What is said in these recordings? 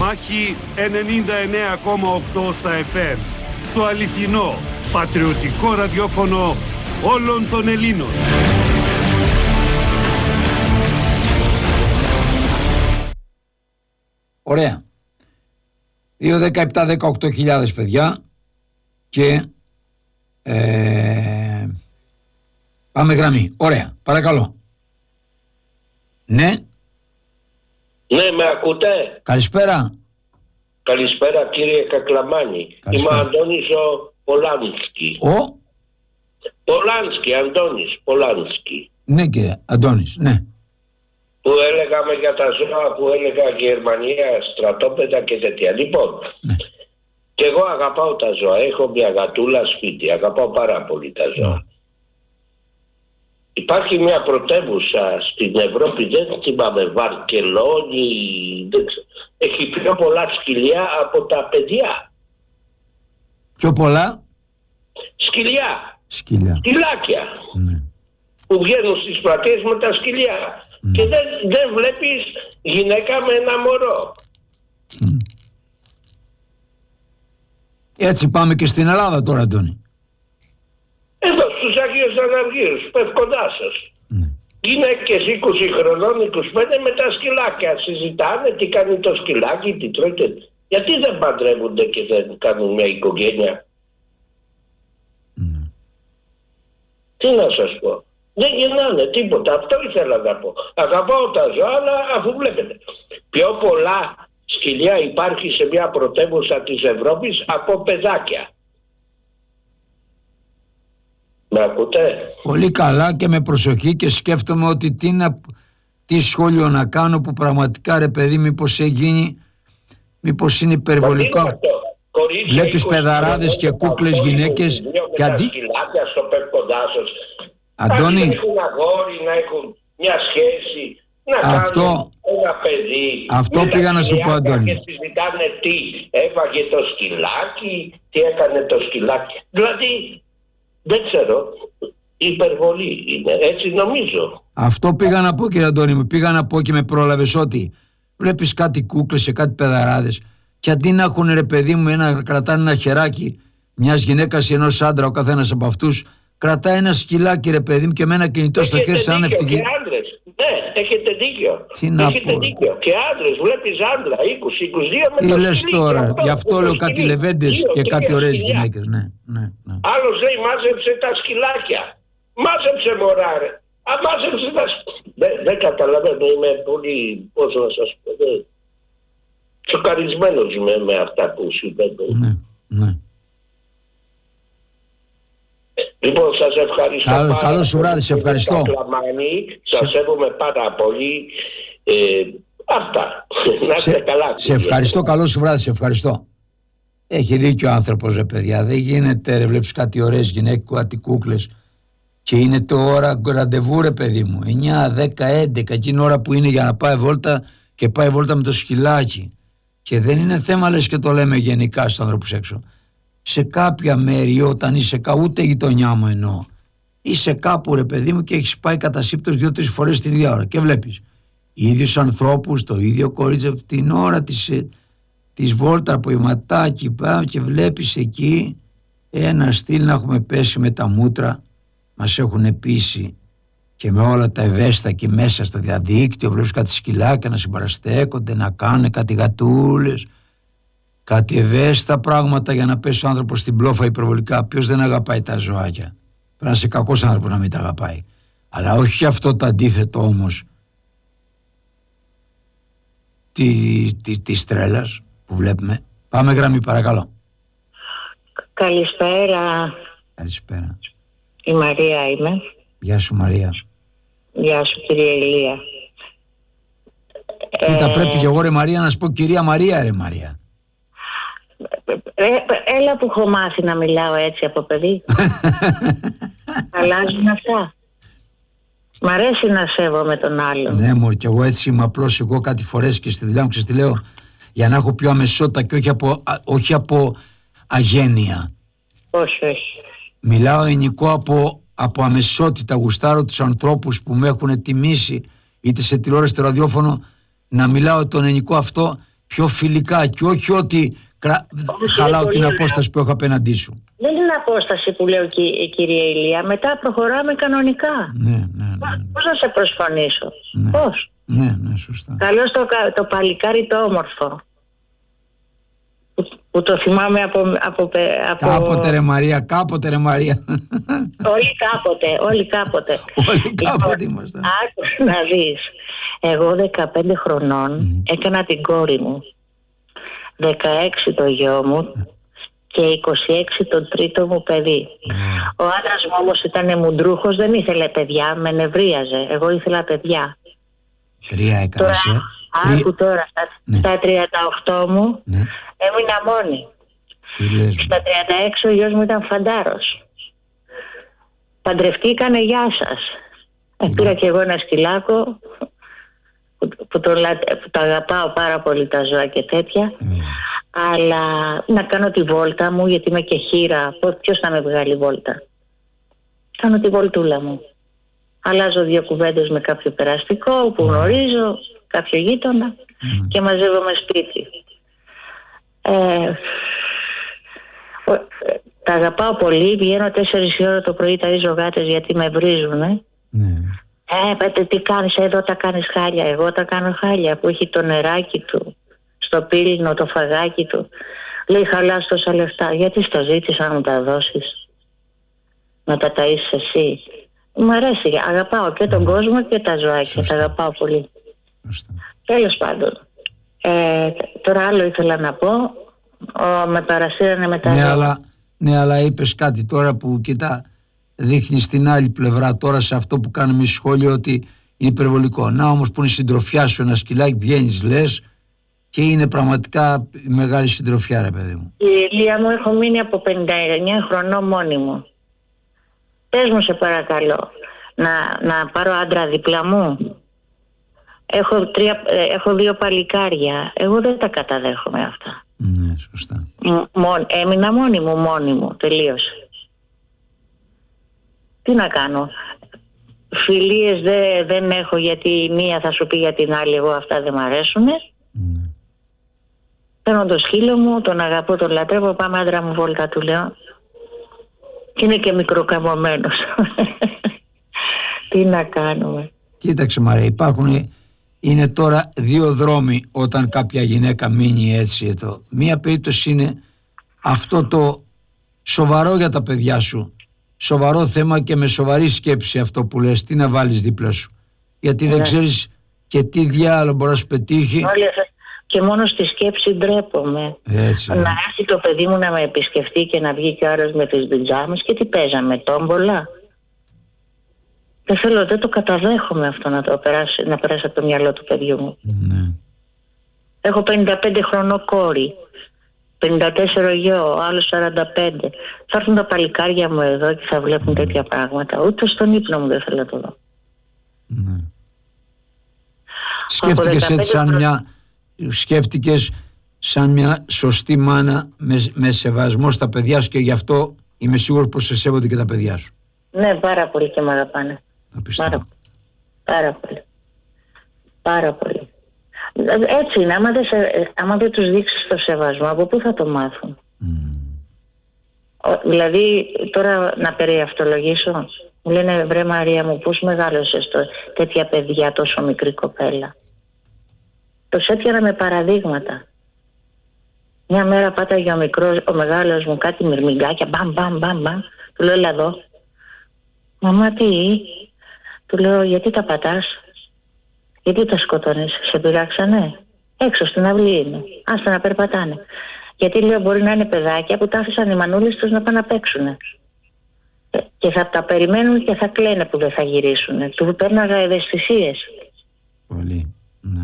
Μάχη 99,8 στα FM. Το αληθινό, πατριωτικό ραδιόφωνο όλων των Ελλήνων. Ωραία. 2-17-18.000 παιδιά και πάμε γραμμή. Ωραία, παρακαλώ. Ναι. Ναι, με ακούτε? Καλησπέρα. Καλησπέρα κύριε Κακλαμάνη. Καλησπέρα. Είμαι Αντώνης ο Πολάνσκι. Πολάνσκι, Αντώνης Πολάνσκι. Ναι κύριε Αντώνης, ναι. Που έλεγαμε για τα ζώα, που έλεγα Γερμανία, στρατόπεδα και τέτοια. Λοιπόν, Ναι. και εγώ αγαπάω τα ζώα. Έχω μια γατούλα σπίτι. Αγαπάω πάρα πολύ τα ζώα. Ναι. Υπάρχει μια πρωτεύουσα στην Ευρώπη, δεν θυμάμαι, Βαρκελόνη, δεν ξέρω. Έχει πιο πολλά σκυλιά από τα παιδιά. Πιο πολλά Σκυλιά. σκυλιά. Σκυλάκια. Ναι. Που βγαίνουν στις πλατείες με τα σκυλιά. Και δεν βλέπεις γυναίκα με ένα μωρό. Έτσι πάμε και στην Ελλάδα τώρα, Αντώνη. Εδώ στους Αγίους Αναργύρους, πευκοντά σας. Ναι. Γυναίκες 20 χρονών, 25 με τα σκυλάκια συζητάνε τι κάνει το σκυλάκι, τι τρώτε. Γιατί δεν παντρεύονται και δεν κάνουν μια οικογένεια? Τι να σας πω. Δεν γεννάνε τίποτα. Αυτό ήθελα να πω. Αγαπάω τα ζώα, αλλά αφού βλέπετε. Πιο πολλά σκυλιά υπάρχει σε μια πρωτεύουσα της Ευρώπης από παιδάκια. Με ακούτε? Πολύ καλά και με προσοχή, και σκέφτομαι ότι τι σχόλιο να κάνω που πραγματικά, ρε παιδί, μήπως μήπως είναι υπερβολικό. Βλέπεις παιδαράδες και κούκλες γυναίκες και αντί... σκυλάκια στο πεύκοντά σας. Αντώνη, να έχουν αγόρι, να έχουν μια σχέση, να κάνουν ένα παιδί. Αυτό πήγα να σου πω, Αντώνη. Και συζητάνε τι έφαγε το σκυλάκι, τι έκανε το σκυλάκι. Δηλαδή, δεν ξέρω, υπερβολή είναι, έτσι νομίζω. Αυτό πήγα να πω, κύριε Αντώνη μου. Πήγα να πω και με πρόλαβες ότι βλέπεις κάτι κούκλες και κάτι παιδαράδες και αντί να έχουν, ρε παιδί μου, κρατάνε ένα χεράκι μιας γυναίκας ή ενός άντρα, ο καθένας από αυτούς κρατάει ένα σκυλάκι, ρε παιδί μου, και με ένα κινητό στο χέρι σαν ευτυχή. Και άντρες, ναι, έχετε δίκιο. Τι να έχετε πω. δίκιο. Και άντρες, βλέπεις άντρα 20-22 με Τι το λες σκυλί, τώρα, και γι' αυτό με λέω το κάτι σκυλί. λεβέντες και 2-3 κάτι ωραίες σκυλιά. γυναίκες, ναι. Άλλος λέει μάζεψε τα σκυλάκια. Μάζεψε, μωρά, ρε. Μάζεψε τα σκυλάκια. Δεν καταλαβαίνω, είμαι πολύ, πώς να σας πω, σοκαρισμένος είμαι με αυτά που συμβαίνουν. Ναι. Λοιπόν, σας ευχαριστώ πάρα πολύ. Καλό σου βράδυ, σε ευχαριστώ. Σας σέβομαι πάρα πολύ. Αυτά. Να είστε καλά. Σε ευχαριστώ, καλό σου βράδυ, σε ευχαριστώ. Έχει δίκιο ο άνθρωπος, ρε παιδιά. Δεν γίνεται, ρε, βλέπεις κάτι ωραίες γυναίκες, κάτι κούκλες και είναι το ώρα ραντεβού, ρε παιδί μου. 9, 10, 11, εκείνη ώρα που είναι για να πάει βόλτα και πάει βόλτα με το σκυλάκι. Και δεν είναι θέμα, λες, και το λέμε γενικά στους άνθρωπους έξω. Σε κάποια μέρη, όταν είσαι ούτε γειτονιά μου εννοώ, είσαι κάπου, ρε παιδί μου, και έχεις πάει κατά σύμπτωση 2-3 φορές την ίδια ώρα και βλέπεις ίδιους ανθρώπους, το ίδιο κορίτσι, την ώρα της βόλτα απογευματάκι, πάμε και βλέπεις εκεί ένα στυλ να έχουμε πέσει με τα μούτρα, μας έχουν πείσει και με όλα τα ευαίσθητα εκεί μέσα στο διαδίκτυο, βλέπεις κάτι σκυλάκια να συμπαραστέκονται, να κάνουν κάτι γατούλες, κάτι ευαίσθητα πράγματα για να πέσει ο άνθρωπος στην πλόφα υπερβολικά. Ποιος δεν αγαπάει τα ζωάκια? Πρέπει να είσαι κακός άνθρωπος να μην τα αγαπάει. Αλλά όχι και αυτό το αντίθετο όμως της τρέλας που βλέπουμε. Πάμε γραμμή, παρακαλώ. Καλησπέρα. Καλησπέρα. Η Μαρία είμαι. Γεια σου, Μαρία. Γεια σου, κυρία Ηλία. Κοίτα, πρέπει και εγώ, ρε Μαρία, να σου πω κυρία Μαρία, ρε Μαρία. Έλα που έχω μάθει να μιλάω έτσι από παιδί. Αλλάζουν αυτά. Μ' αρέσει να σέβομαι τον άλλον. Ναι, μωρέ, κι εγώ έτσι είμαι. Απλώς εγώ κάτι φορές και στη δουλειά μου, ξέρεις τι λέω, για να έχω πιο αμεσότητα και όχι από αγένεια. Όχι. Μιλάω ενικό από αμεσότητα. Γουστάρω τους ανθρώπους που με έχουν τιμήσει, είτε σε τηλεόραση, είτε ραδιόφωνο, να μιλάω τον ενικό αυτό πιο φιλικά και όχι ότι χαλάω την απόσταση που έχω απέναντί σου. Δεν είναι απόσταση που λέω, κυρία Ηλία. Μετά προχωράμε κανονικά. Ναι. Πώς να σε προσφωνήσω? Ναι. Πώς? Ναι, σωστά. Καλώς το παλικάρι το όμορφο. Που το θυμάμαι από... Κάποτε ρε Μαρία. Όλοι κάποτε. Όλοι κάποτε ήμασταν. Άκου να δεις. Εγώ 15 χρονών έκανα την κόρη μου. 16 το γιο μου και 26 το τρίτο μου παιδί. Ο άντρας μου όμως ήταν μουντρούχος, δεν ήθελε παιδιά, με νευρίαζε. Εγώ ήθελα παιδιά. 3 έκανες. Άκου τώρα, στα 38 μου έμεινα μόνη. Τι λες? Στα 36 ο γιος μου ήταν φαντάρος. Παντρευτήκανε, γεια σας. Πήρα και εγώ ένα σκυλάκο που το αγαπάω πάρα πολύ, τα ζώα και τέτοια. Αλλά να κάνω τη βόλτα μου, γιατί είμαι και χείρα. Ποιος θα με βγάλει βόλτα? Κάνω τη βολτούλα μου. Αλλάζω 2 κουβέντες με κάποιο περαστικό που γνωρίζω, κάποιο γείτονα και μαζεύομαι σπίτι. Τα αγαπάω πολύ. Βγαίνω 4 η ώρα το πρωί, ταΐζω γάτες γιατί με βρίζουνε. Πέτε, τι κάνεις εδώ? Τα κάνεις χάλια. Εγώ τα κάνω χάλια, που έχει το νεράκι του στο πύληνο, το φαγάκι του. Λέει, χαλάς τόσα λεφτά. Γιατί στα ζήτησα να μου τα δώσεις, να τα ταΐσεις εσύ? Μου αρέσει, αγαπάω και τον κόσμο και τα ζωάκια. Τα αγαπάω πολύ. Τέλος πάντων, τώρα άλλο ήθελα να πω. Με παρασύρανε μετά. Ναι, αλλά είπες κάτι τώρα που κοιτά, δείχνεις την άλλη πλευρά τώρα σε αυτό που κάνουμε σχόλιο, ότι είναι υπερβολικό. Να όμως που είναι συντροφιά σου ένα σκυλάκι, βγαίνεις, λες, και είναι πραγματικά μεγάλη συντροφιά, ρε παιδί μου. Η Ηλία μου, έχω μείνει από 59 χρονών μόνη μου. Πες μου σε παρακαλώ, να πάρω άντρα δίπλα μου? Έχω 2 παλικάρια. Εγώ δεν τα καταδέχομαι αυτά. Ναι, σωστά. Έμεινα μόνη μου, τελείωσε. Τι να κάνω? Φιλίες δεν έχω, γιατί η μία θα σου πει για την άλλη, εγώ αυτά δεν μ' αρέσουνε. Παίρνω το σκύλο μου, τον αγαπώ, τον λατρεύω, πάμε άντρα μου βόλτα, του λέω. Και είναι και μικροκαμωμένος. Τι να κάνουμε? Κοίταξε Μαρία, είναι τώρα 2 δρόμοι όταν κάποια γυναίκα μείνει έτσι εδώ. Μία περίπτωση είναι αυτό το σοβαρό για τα παιδιά σου, σοβαρό θέμα και με σοβαρή σκέψη αυτό που λες, τι να βάλεις δίπλα σου, γιατί δεν ξέρεις και τι διάλογο μπορεί να σου πετύχει. Και μόνο στη σκέψη ντρέπομαι. Έτσι, να έρθει το παιδί μου να με επισκεφτεί και να βγει κι ο άλλος με τις πιτζάμες και τι παίζαμε, τόμπολα? Δεν το καταδέχομαι αυτό να περάσει από το μυαλό του παιδιού μου. Έχω 55 χρονό κόρη, 54 γιο, άλλος 45. Θα έρθουν τα παλικάρια μου εδώ και θα βλέπουν τέτοια πράγματα. Ούτε στον ύπνο μου δεν θέλω να το δω. Σκέφτηκες σαν μια σωστή μάνα με σεβασμό στα παιδιά σου, και γι' αυτό είμαι σίγουρος πως σε σέβονται και τα παιδιά σου. Ναι, πάρα πολύ και με αγαπάνε. Πάρα πολύ. Έτσι είναι, άμα δεν τους δείξεις το σεβασμό, από πού θα το μάθουν? Δηλαδή τώρα να περιαυτολογήσω, μου λένε, βρε Μαρία μου, πώς μεγάλωσες τέτοια παιδιά, τόσο μικρή κοπέλα? Τους έπιανα με παραδείγματα. Μια μέρα πάταγε ο μεγάλος μου κάτι μυρμηγκάκια, μπαμ. Του λέω, έλα εδώ. Μαμά, τι? Του λέω, γιατί τα πατάς? Γιατί τα σκοτώνεις? Σε πειράξανε? Έξω στην αυλή είναι. Άστα να περπατάνε. Γιατί, λέω, μπορεί να είναι παιδάκια που τα άφησαν οι μανούλες τους να πάνε να παίξουνε. Και θα τα περιμένουν και θα κλαίνε που δεν θα γυρίσουνε. Του πέρναγα ευαισθησίες. Πολύ, ναι.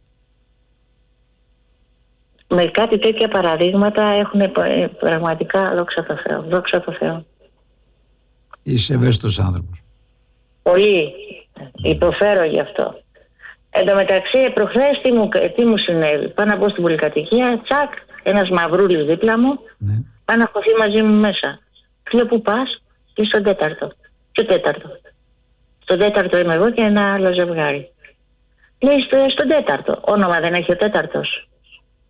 Με κάτι τέτοια παραδείγματα έχουν πραγματικά, δόξα τω Θεώ. Είσαι ευαίσθητος άνθρωπος. Πολύ. Υποφέρω γι' αυτό. Εν τω μεταξύ, προχθές τι μου συνέβη? Πάω να μπω στην πολυκατοικία, τσακ, ένας μαυρούλης δίπλα μου, πάει να χωθεί μαζί μου μέσα. Του λέω, πού πας? Και στον 4ο. Ποιο 4ο? Στον 4ο είμαι εγώ και ένα άλλο ζευγάρι. Λέει, στον 4ο. Όνομα δεν έχει ο 4ος?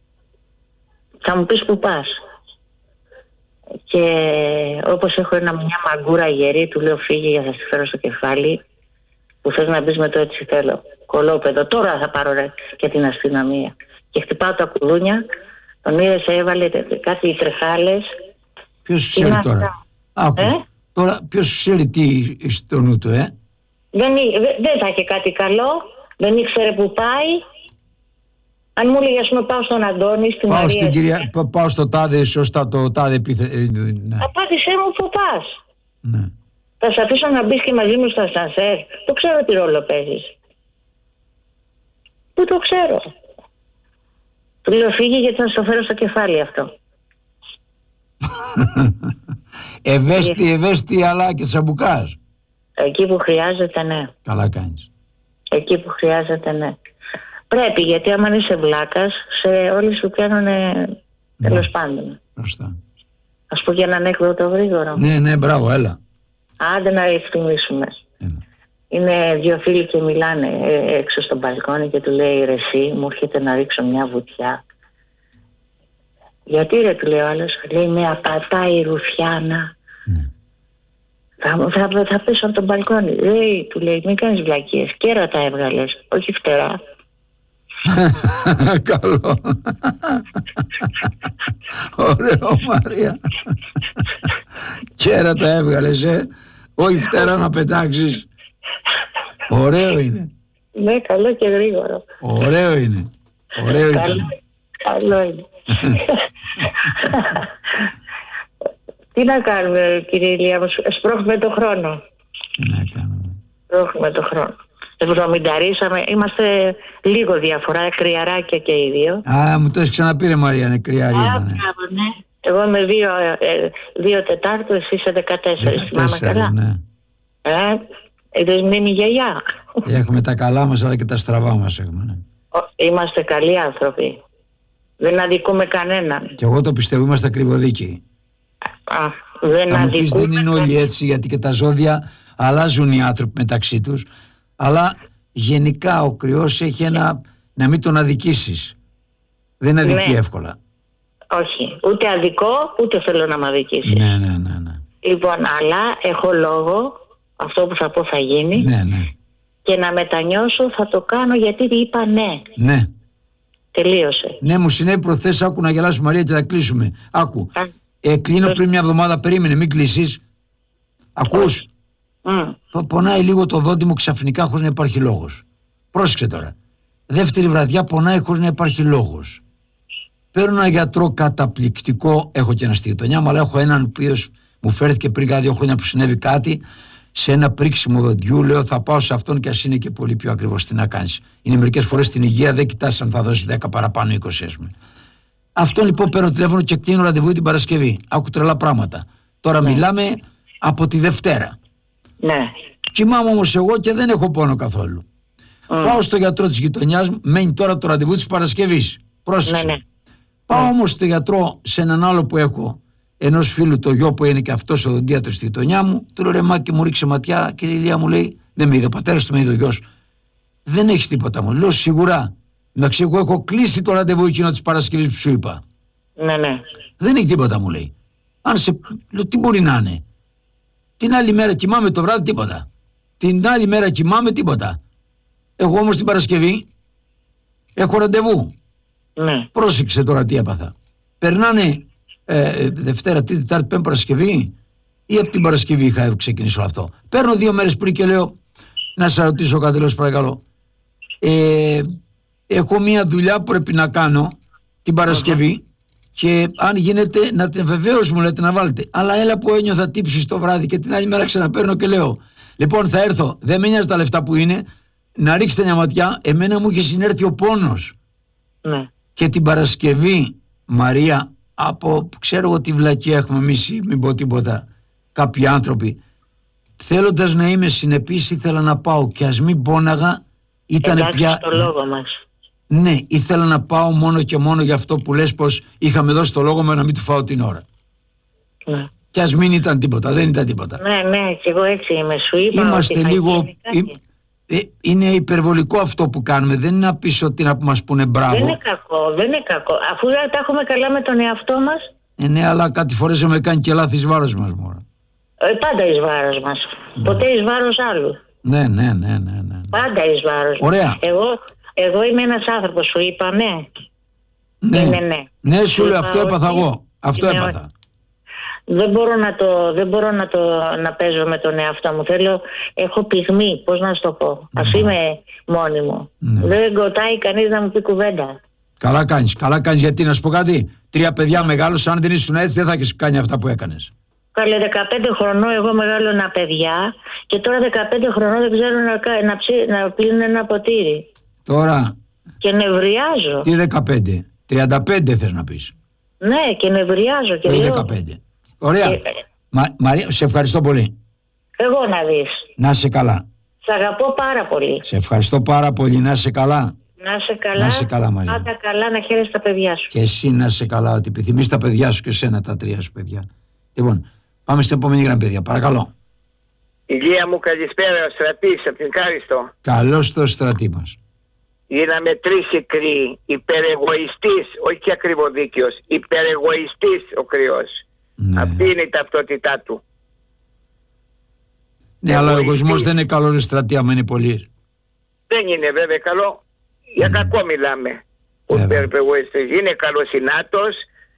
Θα μου πεις που πας. Και όπως έχω μια μαγκούρα γερή, του λέω φύγε για θα στη φέρω στο κεφάλι, που θες να μπεις με το έτσι θέλω. Κολόπεδο, τώρα θα πάρω και την αστυνομία. Και χτυπάω τα κουδούνια, τον είδε, έβαλε κάτι τρεχάλες. Ποιος ξέρει τώρα. Τώρα ποιος ξέρει τι στο νου του, Δεν θα είχε κάτι καλό, δεν ήξερε που πάει. Αν μου έλεγε, ας πούμε, πάω στον Αντώνη, στην πάω Μαρία. Στην κυρία, πάω στο τάδε, σωστά το τάδε ναι. Απάντησέ μου που πας. Ναι. Θα σε αφήσω να μπεις και μαζί μου στο ασανσέρ. Το ξέρω τι ρόλο παίζεις. Πού το ξέρω. Του λέω φύγει γιατί θα στο φέρω στο κεφάλι αυτό. Ευαίσθητη αλλά και σαμπουκάς. Εκεί που χρειάζεται, ναι. Καλά κάνεις. Εκεί που χρειάζεται, ναι. Πρέπει, γιατί άμα είσαι βλάκας, όλοι σου πιάνουνε τέλος πάντων. Σωστά. Ας πω για έναν έκδοτο γρήγορο. Ναι, μπράβο, έλα. Άντε να ευθυμίσουμε. Είναι δύο φίλοι και μιλάνε έξω στο μπαλκόνι και του λέει ρε εσύ, μου έρχεται να ρίξω μια βουτιά. Γιατί ρε, του λέει ο άλλος, λέει με απατάει η Ρουφιάνα. Ναι. Θα πέσω από τον μπαλκόνι. Λέει, του λέει, μην κάνεις βλακίες. Κέρατα έβγαλες, όχι φτερά. Καλό. Ωραίο, Μαρία. Κέρατα έβγαλες, όχι φτερά να πετάξεις. Ωραίο είναι. Ναι, καλό και γρήγορο. Ωραίο είναι. Ωραίο ήταν. Καλό είναι. Τι να κάνουμε, κύριε Ηλία μου, σπρώχνουμε το χρόνο. Τι να κάνουμε. Σπρώχνουμε το χρόνο. 70 είμαστε λίγο διαφορά, κρυαράκια και οι δύο. Μου το έχεις ξαναπεί ρε Μαρία, είναι κρυαρή. Ναι. Εγώ είμαι 2 Τετάρτου, εσύ είσαι 14, θυμάμαι καλά. Ναι. Δεν μείνει γιαγιά. Έχουμε τα καλά μας αλλά και τα στραβά μας έχουμε, ναι. Είμαστε καλοί άνθρωποι. Δεν αδικούμε κανέναν. Και εγώ το πιστεύω, είμαστε ακριβοδίκαιοι. Δεν είναι όλοι έτσι, γιατί και τα ζώδια αλλάζουν οι άνθρωποι μεταξύ τους, αλλά γενικά ο κρυός έχει ένα να μην τον αδικήσεις. Δεν αδικεί εύκολα. Όχι, ούτε αδικό ούτε θέλω να με αδικήσεις. Ναι. Λοιπόν, αλλά έχω λόγο, αυτό που θα πω θα γίνει. Ναι. Και να μετανιώσω θα το κάνω γιατί είπα ναι. Ναι. Τελείωσε. Ναι, μου συνέβη προχθές, άκου να γελάσουμε Μαρία και θα κλείσουμε. Άκου. Κλείνω πριν μια εβδομάδα, περίμενε, μην κλείσεις. Ακούς. Πονάει λίγο το δόντι μου ξαφνικά χωρίς να υπάρχει λόγος. Πρόσεξε τώρα. Δεύτερη βραδιά πονάει χωρίς να υπάρχει λόγος. Παίρνω ένα γιατρό καταπληκτικό, έχω και ένα στη γειτονιά μου, αλλά έχω έναν ο οποίος μου φέρθηκε πριν κάνα 2 χρόνια που συνέβη κάτι, σε ένα πρίξιμο δοντιού. Λέω θα πάω σε αυτόν και ας είναι και πολύ πιο ακριβώς. Τι να κάνεις. Είναι μερικές φορές στην υγεία, δεν κοιτάς αν θα δώσει 10 παραπάνω 20 έσμε. Αυτό λοιπόν παίρνω τηλέφωνο και κλείνω ραντεβού την Παρασκευή. Άκου τρελά πράγματα. Τώρα μιλάμε από τη Δευτέρα. Ναι. Κοιμάμαι όμως εγώ και δεν έχω πόνο καθόλου. Πάω στο γιατρό της γειτονιάς μου, μένει τώρα το ραντεβού της Παρασκευής. Πρόσεξε. Ναι. Πάω όμως στο γιατρό σε έναν άλλο που έχω, ενός φίλου, το γιο που είναι και αυτός οδοντίατρος στη γειτονιά μου. Του λέω ρε Μάκη, μου ρίξε ματιά, κύριε Ηλία, μου λέει. Δεν με είδε ο πατέρας του, με είδε ο γιος. Δεν έχει τίποτα, μου λέω σίγουρα. Εντάξει, εγώ έχω κλείσει το ραντεβού εκείνο της Παρασκευής που σου είπα. Ναι. Δεν έχει τίποτα, μου λέει. Λέω, τι μπορεί να είναι. Την άλλη μέρα κοιμάμαι το βράδυ, τίποτα. Την άλλη μέρα κοιμάμαι, τίποτα. Εγώ όμως την Παρασκευή έχω ραντεβού. Ναι. Πρόσεξε τώρα τι έπαθα. Περνάνε Δευτέρα, Τρίτη, Τετάρτη, Πέμπτη, Παρασκευή, ή από την Παρασκευή είχα ξεκινήσει όλο αυτό. Παίρνω 2 μέρες πριν και λέω, να σας ρωτήσω κάτι, λέω, παρακαλώ. Έχω μια δουλειά που πρέπει να κάνω την Παρασκευή και αν γίνεται να την βεβαίως μου λέτε να βάλετε. Αλλά έλα που ένιωθα τύψεις το βράδυ και την άλλη μέρα ξαναπαίρνω και λέω, λοιπόν θα έρθω, δεν με νοιάζει τα λεφτά που είναι, να ρίξετε μια ματιά, εμένα μου είχε συνέρθει ο πόνος. Ναι. Και την Παρασκευή, Μαρία, από ξέρω εγώ τι βλακία έχουμε εμείς, μην πω τίποτα, κάποιοι άνθρωποι, θέλοντας να είμαι συνεπής ήθελα να πάω και ας μην πόναγα, ήταν πια... το λόγο μας. Ναι, ήθελα να πάω μόνο και μόνο για αυτό που λες, πως είχαμε δώσει το λόγο μου να μην του φάω την ώρα. Ναι. Και ας μην ήταν τίποτα, δεν ήταν τίποτα. Ναι, και εγώ έτσι είμαι, σου είπα. Είμαστε λίγο... Είναι υπερβολικό αυτό που κάνουμε. Δεν είναι να πεις ότι να μας πούνε μπράβο. Δεν είναι κακό. Αφού τα έχουμε καλά με τον εαυτό μας. Ναι, αλλά κάτι φορές έχουμε κάνει και λάθη εις βάρος μας, μωρά. Πάντα εις βάρος μας. Ποτέ εις βάρος άλλου. Ναι. Πάντα εις βάρος. Ωραία. Εγώ είμαι ένας άνθρωπος, σου είπα ναι. Ναι. Ναι, σου λέω, αυτό έπαθα εγώ. Αυτό έπαθα. Δεν μπορώ να παίζω με τον εαυτό μου. Έχω πυγμή, πώς να σου το πω. Ας είμαι μόνη μου. Δεν κοτάει κανείς να μου πει κουβέντα. Καλά κάνεις, γιατί να σου πω κάτι. 3 παιδιά μεγάλους, αν δεν ήσουν έτσι δεν θα έχεις κάνει αυτά που έκανες. Καλέ, 15 χρονών εγώ μεγάλωνα παιδιά και τώρα 15 χρονών δεν ξέρω να πλύνουν ένα ποτήρι. Τώρα. Και νευριάζω. Τι 15, 35 θες να πεις. Ναι, και νευριάζω. Και λέω 15. Ωραία. Μαρία, σε ευχαριστώ πολύ. Εγώ να δεις. Να είσαι καλά. Σ' αγαπώ πάρα πολύ. Σε ευχαριστώ πάρα πολύ, να είσαι καλά. Να είσαι καλά, Μαρία. Πάντα καλά, να χαίρεσαι τα παιδιά σου. Και εσύ να είσαι καλά, ότι επιθυμείς τα παιδιά σου και εσένα τα 3 σου παιδιά. Λοιπόν, πάμε στην επόμενη γραμμή, παιδιά, παρακαλώ. Ηλία μου, καλησπέρα, ο Στρατής από την Κάριστο. Καλώς το Στρατή μας. Γίναμε 3 οι κρύοι, υπερεγωιστής, όχι και ακριβοδίκαιος, υπερεγωιστής ο κρυός. Ναι. Αυτή είναι η ταυτότητά του. Ναι, αλλά ο εγωισμός δεν είναι καλό, ρε Στρατή, άμα είναι πολύ. Δεν είναι βέβαια καλό, για κακό μιλάμε. Ο υπερεγωιστής είναι καλοσυνάτος,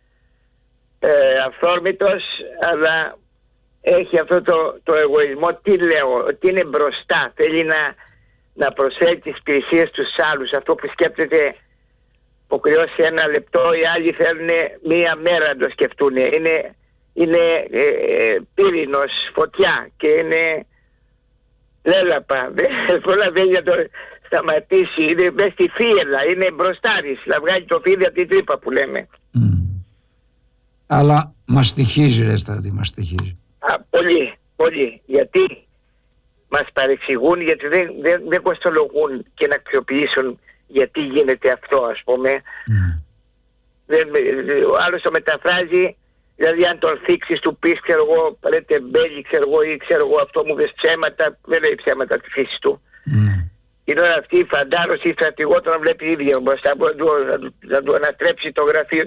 αυθόρμητος, αλλά έχει αυτό το εγωισμό. Τι λέω, ότι είναι μπροστά, θέλει να προσφέρει τις πλησίες στους άλλους. Αυτό που σκέπτεται ο κρυός σε 1 λεπτό, οι άλλοι θέλουν 1 μέρα να το σκεφτούν. Είναι πύρινος, φωτιά και είναι λέλαπα. Δεν προλαβαίνει να το σταματήσει. Είναι μες στη φύελα, είναι μπροστάρης, να βγάλει το φίδι από την τρύπα που λέμε. Αλλά μας στοιχίζει, ρε Στρατή, μας στοιχίζει. Πολύ, πολύ. Γιατί μας παρεξηγούν, γιατί δεν κοστολογούν και να αξιοποιήσουν γιατί γίνεται αυτό, ας πούμε. Ο άλλος το μεταφράζει, δηλαδή αν τον θίξεις του πεις, ξέρω εγώ, ρε τεμπέλη, ξέρω εγώ, ή ξέρω εγώ, αυτό μου δες ψέματα, δεν λέει ψέματα από τη φύση του. Είναι ώρα αυτή η φαντάρωση, η στρατηγό τον βλέπει ίδια μπροστά, να του ανατρέψει το γραφείο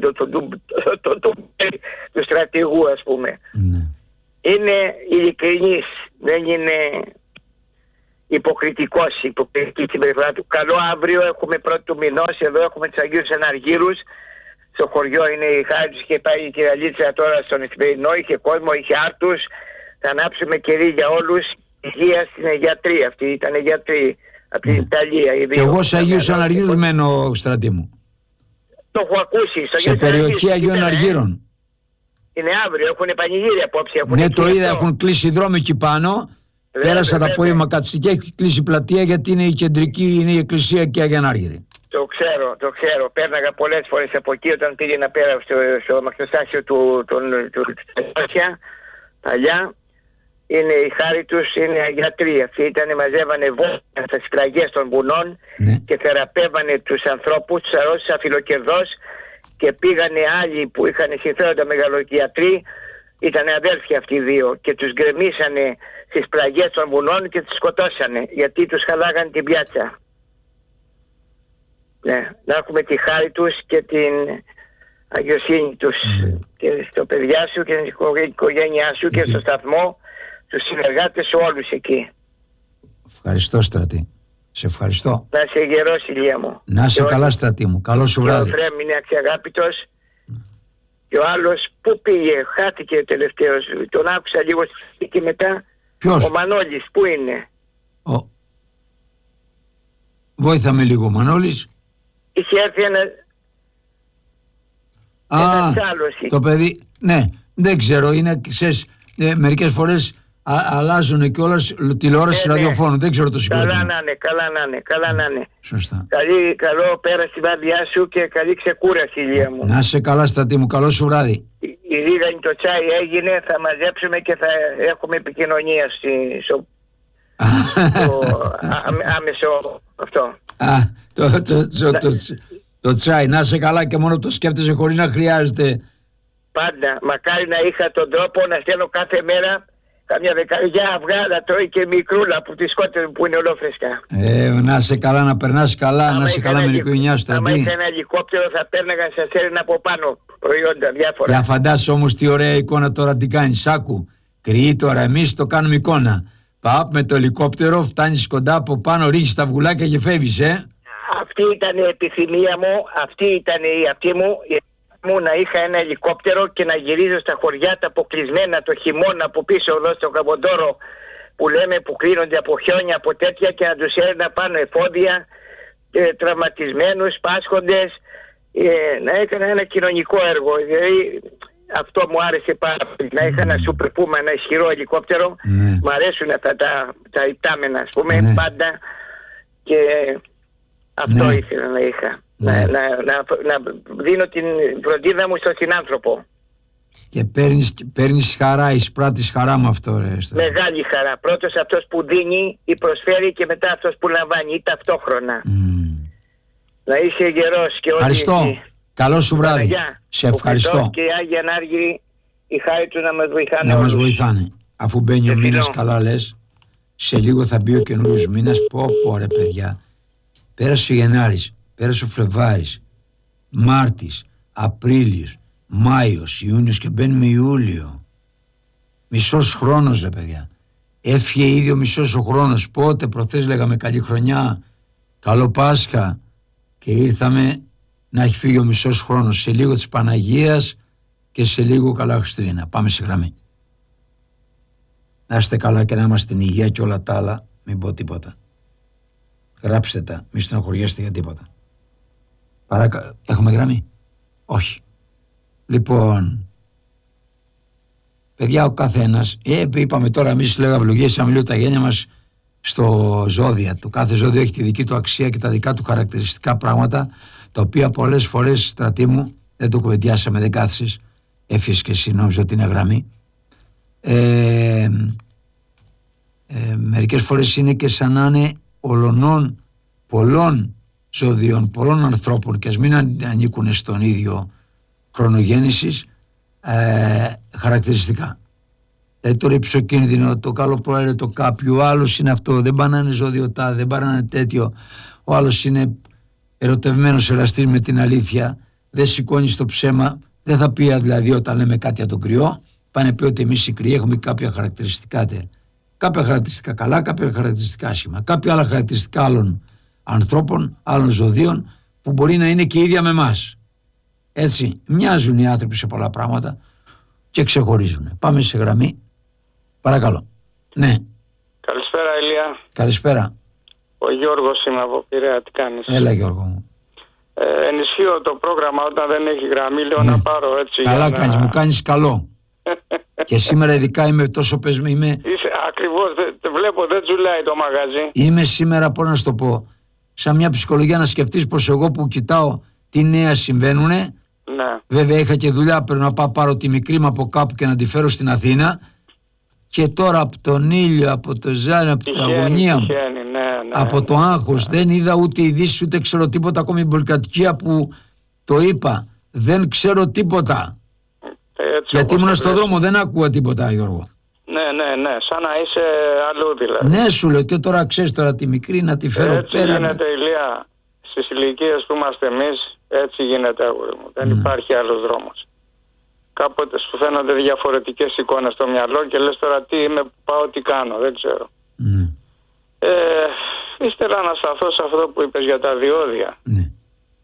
του στρατηγού, ας πούμε. Είναι ειλικρινής, δεν είναι υποκριτικός, υποκριτική συμπεριφορά του. Καλό αύριο, έχουμε 1η του μηνός, εδώ έχουμε τους Αγίους Εναργύρους. Στο χωριό είναι η χάρη τους, είχε πάει η κυρία Λίτσα τώρα στον Ισπερινό, είχε κόσμο, είχε άρτους. Θα ανάψουμε κερί για όλους. Υγεία στην Αιγιατρή, αυτή ήταν Αιγιατρή από την Ιταλία. Και εγώ σε Αγίους Αναργύρους μένω, Στρατή μου. Το έχω ακούσει. Σε περιοχή Αγίων Αργύρων. Είναι αύριο, έχουν πανηγύρια απόψε. Ναι, το είδα, έχουν κλείσει δρόμοι εκεί πάνω. Πέρασα το απόγευμα και έχει κλείσει η πλατεία γιατί είναι η κεντρική, είναι η εκκλησία και η Αγία Ανάργυρη. Το ξέρω. Πέρναγα πολλές φορές από εκεί όταν πήγαινα πέρα στο μαχαιοστάσιο του παλιά. Είναι η χάρη τους, είναι αγιατροί. Αυτοί μαζεύανε βόλια στις πλαγιές των βουνών και θεραπεύανε τους ανθρώπους, τους αρρώστους αφιλοκερδός και πήγανε άλλοι που είχαν συμφέροντα μεγαλογιατροί, ήταν αδέρφια αυτοί οι 2 και τους γκρεμίσανε στις πλαγιές των βουνών και τους σκοτώσανε γιατί τους χαλάγανε την πιάτσα. Ναι, να έχουμε τη χάρη τους και την αγιοσύνη τους και στο παιδιά σου και στην οικογένειά σου και στο σταθμό, τους συνεργάτες σου όλους εκεί. Ευχαριστώ, Στρατή. Σε ευχαριστώ. Να είσαι γερός, Ηλία μου. Να είσαι καλά, Στρατή μου. Καλό σου βράδυ. Ο Φρέμ είναι αξιαγάπητος. Και ο άλλος πού πήγε, χάθηκε ο τελευταίος. Τον άκουσα λίγο και μετά. Ποιος? Ο Μανώλης, πού είναι? Βόηθαμε λίγο, ο Μανώλης. Είχε έρθει ένας άλλος. Το παιδί, ναι, δεν ξέρω, είναι, ξέρεις, μερικές φορές αλλάζουν κιόλας τηλεόραση ραδιοφώνου. Δεν ξέρω το συγκρότημα. Καλά να είναι. Σωστά. Καλό πέρα στη βάρδιά σου και καλή ξεκούραση, Ηλία μου. Να είσαι καλά, Στρατή μου. Καλό σου βράδυ. Η ρίγανη το τσάι έγινε, θα μαζέψουμε και θα έχουμε επικοινωνία στο άμεσο αυτό. Το τσάι, να είσαι καλά και μόνο το σκέφτεσαι χωρίς να χρειάζεται. Πάντα. Μακάρι να είχα τον τρόπο να στέλνω κάθε μέρα Καμιά δεκαετία αυγά να τρώει και μικρούλα που τη σκότωνε που είναι ολόφρεσκα. Να είσαι καλά, να περνάς καλά, να είσαι καλά με την οικογένειά σου. Αν είχα ένα ελικόπτερο θα πέρναγα, σας έρινα από πάνω προϊόντα διάφορα. Για φαντάσου όμως τι ωραία εικόνα τώρα την κάνεις. Άκου, κρυεί τώρα, εμείς το κάνουμε εικόνα. Πάω με το ελικόπτερο, φτάνεις κοντά από πάνω, ρίχνεις τα βουλάκια και φεύγεις, Αυτή ήταν η επιθυμία μου, αυτή ήταν η αυτή μου να είχα ένα ελικόπτερο και να γυρίζω στα χωριά τα αποκλεισμένα το χειμώνα από πίσω εδώ στο Καποντόρο που λέμε που κλείνονται από χιόνια, από τέτοια και να τους έρινα πάνω εφόδια, τραυματισμένους, πάσχοντες, να έκανα ένα κοινωνικό έργο. Δηλαδή αυτό μου άρεσε πάρα πολύ, να είχα ένα Super Puma, ένα ισχυρό ελικόπτερο. Μ' αρέσουν αυτά τα υπτάμενα, ας πούμε, πάντα, και αυτό ήθελα να είχα. Να δίνω την φροντίδα μου στον συνάνθρωπο. Και παίρνεις χαρά, εισπράττεις χαρά με αυτό, ρε. Μεγάλη χαρά. Πρώτος αυτός που δίνει ή προσφέρει και μετά αυτός που λαμβάνει, ή ταυτόχρονα. Να είσαι γερός και όλοι. Ευχαριστώ. Καλό σου βράδυ. Σε ευχαριστώ. Και οι Άγιοι Ανάργυροι, η χάρη του να μας βοηθάνε. Να μας βοηθάνε. Αφού μπαίνει ο μήνας, καλά λες, σε λίγο θα μπει ο καινούριος μήνας. Πω ρε παιδιά. Πέρασε ο Γενάρης, πέρασε ο Φλεβάρης, Μάρτης, Απρίλιος, Μάιος, Ιούνιος και μπαίνουμε Ιούλιο. Μισός χρόνος, ρε παιδιά. Έφυγε ήδη ο μισός ο χρόνος. Πότε προχθές λέγαμε καλή χρονιά, καλό Πάσχα, και ήρθαμε να έχει φύγει ο μισός χρόνος. Σε λίγο της Παναγίας και σε λίγο καλά Χριστούγεννα. Πάμε σε γραμμή. Να είστε καλά και να είμαστε στην υγεία και όλα τα άλλα. Μην πω τίποτα. Γράψτε τα, μη στεναχωριέστε για τίποτα. Έχουμε γραμμή? Όχι. Λοιπόν, παιδιά, ο καθένας, είπαμε τώρα, εμείς λέγαμε ευλογίες, να μιλούν τα γένια μας στο ζώδια του. Κάθε ζώδιο έχει τη δική του αξία και τα δικά του χαρακτηριστικά πράγματα, τα οποία πολλές φορές, Στρατή μου, δεν το κουβεντιάσαμε, δεν κάθισες, έφυγες και εσύ, νόμιζα ότι είναι γραμμή. Μερικές φορές είναι και σαν να είναι ολονών πολλών ζωδιών, πολλών ανθρώπων, και ας μην ανήκουν στον ίδιο χρονογέννησης, χαρακτηριστικά. Δηλαδή το ρυψοκίνδυνο, το καλοπροαίρετο κάποιου, άλλος είναι αυτό, δεν πάνε να είναι ζώδιοτά, δεν πάνε να είναι τέτοιο, ο άλλος είναι ερωτευμένος εραστής με την αλήθεια, δεν σηκώνει στο ψέμα, δεν θα πει δηλαδή όταν λέμε κάτι για τον κρυό, πάνε πει ότι εμείς οι κρυοί έχουμε κάποια χαρακτηριστικά, κάποια χαρακτηριστικά καλά, κάποια χαρακτηριστικά άσχημα, κάποια άλλα χαρακτηριστικά άλλων ανθρώπων, άλλων ζωδίων που μπορεί να είναι και ίδια με εμάς. Έτσι, μοιάζουν οι άνθρωποι σε πολλά πράγματα και ξεχωρίζουν. Πάμε σε γραμμή. Παρακαλώ. Ναι. Καλησπέρα, Ηλία. Καλησπέρα. Ο Γιώργος είμαι από Πειραιά. Τι κάνεις? Έλα, Γιώργο μου. Ενισχύω το πρόγραμμα όταν δεν έχει γραμμή, λέω να πάρω έτσι. Καλά κάνεις, μου κάνεις καλό. Και σήμερα ειδικά είμαι τόσο πεσμένο. Ακριβώς, βλέπω δεν τζουλάει το μαγαζί. Είμαι σήμερα, πώς να σου το πω, σαν μια ψυχολογία να σκεφτείς πως εγώ που κοιτάω τι νέα συμβαίνουνε. Ναι. Βέβαια είχα και δουλειά, πρέπει να πάω πάρω τη μικρή μου από κάπου και να τη φέρω στην Αθήνα, και τώρα από τον ήλιο, από το ζάρι, από την αγωνία μου, από το άγχος, δεν είδα ούτε ειδήσεις ούτε ξέρω τίποτα, ακόμη την πολυκατοικία που το είπα, δεν ξέρω τίποτα. Γιατί ήμουν στον δρόμο, δεν άκουγα τίποτα, Γιώργο. Ναι, σαν να είσαι αλλού δηλαδή. Ναι, σου λέω, και τώρα ξέρεις τώρα τη μικρή να τη φέρω έτσι πέρα. Έτσι γίνεται, Ηλία, στις ηλικίες που είμαστε εμείς, έτσι γίνεται, αγόρι μου. Δεν υπάρχει άλλος δρόμος. Κάποτε σου φαίνονται διαφορετικές εικόνες στο μυαλό και λες τώρα τι είμαι, πάω, τι κάνω, δεν ξέρω. Ήθελα να σταθώ σε αυτό που είπες για τα διόδια. Ναι.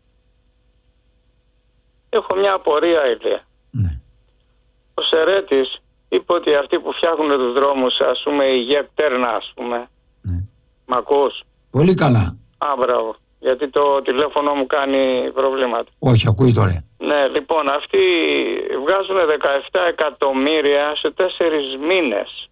Έχω μια απορία, Ηλία. Ναι. Ο Σερέτης είπε ότι αυτοί που φτιάχνουν τους δρόμους, ας πούμε η ΓΕΚ Τέρνα, ας πούμε. Ναι. Μ' ακούς? Πολύ καλά. Μπράβο. Γιατί το τηλέφωνο μου κάνει προβλήματα. Όχι, ακούει τώρα. Ναι, λοιπόν, αυτοί βγάζουν 17 εκατομμύρια σε 4 μήνες.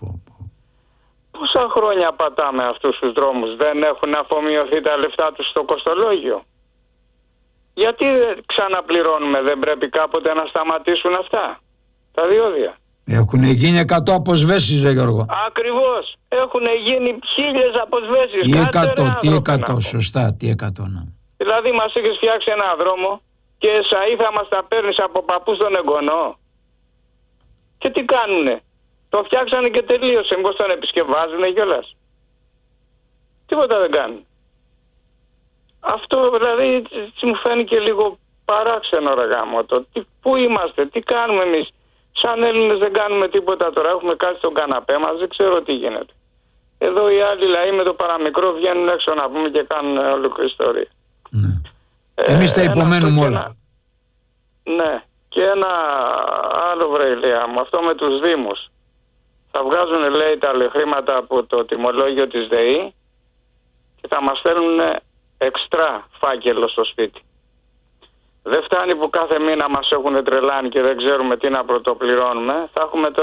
Πόσα χρόνια πατάμε αυτούς τους δρόμους? Δεν έχουν αφομοιωθεί τα λεφτά τους στο κοστολόγιο? Γιατί ξαναπληρώνουμε? Δεν πρέπει κάποτε να σταματήσουν αυτά τα διόδια? Έχουν γίνει 100 αποσβέσεις, ρε Γιώργο. Ακριβώς. Έχουν γίνει 1000 αποσβέσεις. Τι 100, τι 100, σωστά, τι 100. Δηλαδή μας έχεις φτιάξει ένα δρόμο και σαΐ θα μας τα παίρνεις από παππούς στον εγγονό. Και τι κάνουνε? Το φτιάξανε και τελείωσε. Μήπως τον επισκευάζουνε κιόλας? Τίποτα δεν κάνουν. Αυτό δηλαδή μου φαίνεται λίγο παράξενο, ρε γάμο. Πού είμαστε, τι κάνουμε εμείς? Σαν Έλληνες δεν κάνουμε τίποτα τώρα. Έχουμε κάτσει στον καναπέ μας, δεν ξέρω τι γίνεται. Εδώ οι άλλοι λαοί με το παραμικρό βγαίνουν έξω να πούμε και κάνουν ολόκληρη ιστορία. Ναι. Εμείς τα υπομένουμε όλα. Ναι. Και ένα άλλο, βρε Ηλία μου, αυτό με τους Δήμους. Θα βγάζουν, λέει, τα χρήματα από το τιμολόγιο της ΔΕΗ και θα μας στέλνουν εξτρά φάκελο στο σπίτι. Δεν φτάνει που κάθε μήνα μας έχουν τρελάνει και δεν ξέρουμε τι να πρωτοπληρώνουμε. Θα έχουμε